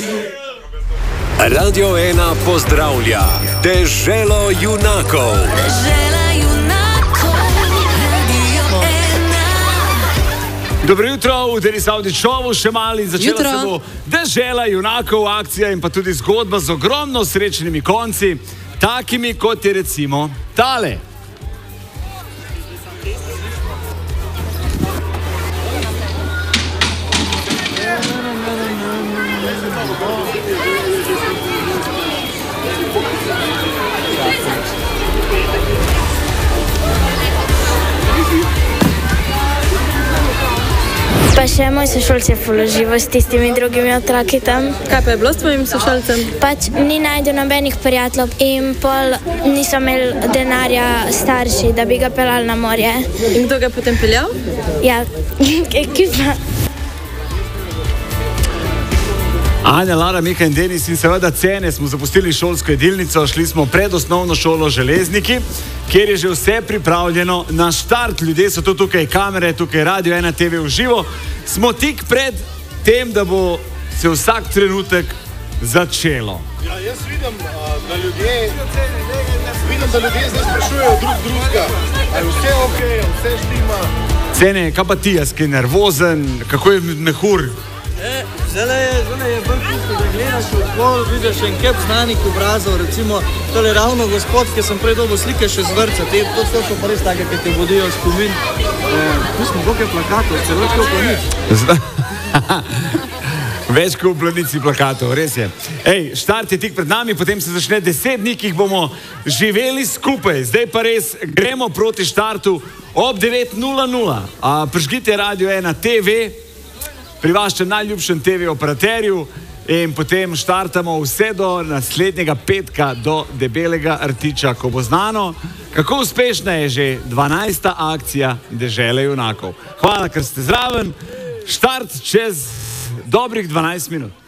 Radio 1 pozdravlja Deželo junakov. Dobro jutro, v Denis Avdičovu še mali začela se bo Dežela junakov akcija in pa tudi zgodba z ogromno srečnimi konci, takimi kot je recimo tale. Pa še moj sošolc je položivo s tistimi drugimi otroki tam. Kaj pa je bilo s tvojim sošolcem? Pač ni najdu nobenih prijateljev in pol niso imeli denarja starši, da bi ga peljali na morje. In kdo ga je potem peljal? Ja, ekipa. Anja, Lara, Mika in Denis in seveda Cene smo zapustili šolsko jedilnico, šli smo pred osnovno šolo Železniki, kjer je že vse pripravljeno na štart. Ljudje so tukaj kamere, tukaj Radio 1 TV v živo. Smo tik pred tem, da bo se vsak trenutek začelo. Ja, jaz vidim, da ljudje zdaj sprašujejo drugega. Ali vse je okej, vse štima. Cene, kaj pa ti, jaz ki je nervozen, kako je mehur? Zdaj je bolj tisto, da gledaš v okol, vidiš en kep znanih obrazov, recimo tole ravno gospod, ki sem prej dobil slike še z vrca, to so pa res take, ki te vodijo spomin. Tu smo koliko plakatov, celo več kot v planici. Več kot v planici plakatov, res je. Ej, štart je tik pred nami, potem se začne 10 dni, ki jih bomo živeli skupaj. Zdaj pa res gremo proti štartu ob 9:00. Prižgite Radio 1 TV, pri vašem najljubšem TV operaterju in potem štartamo vse do naslednjega petka, do debelega rtiča, ko bo znano, kako uspešna je že 12. akcija Dežele junakov. Hvala, ker ste zraven. Štart čez dobrih 12 minut.